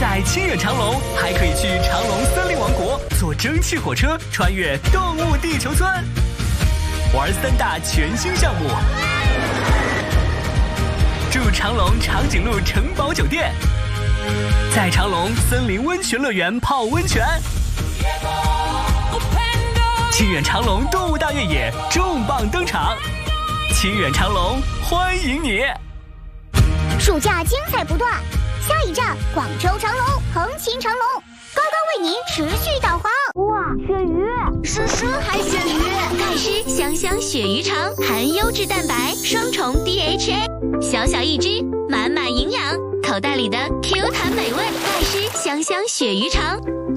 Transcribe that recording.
在清远长隆还可以去长隆森林王国坐蒸汽火车穿越动物地球村，玩3大全新项目，住长隆长颈鹿城堡酒店，在长隆森林温泉乐园泡温泉。清远长隆动物大越野重磅登场，清远长隆欢迎你！ 暑假精彩不断，下一站广州长隆，横琴长隆，高高为您持续导航。哇，鳕鱼，诗诗海鲜鱼， 盖诗香香鳕鱼肠，含优质蛋白，双重 DHA， 小小一只，满满营养，口袋里的 Q 弹美味。盖诗香香鳕鱼肠。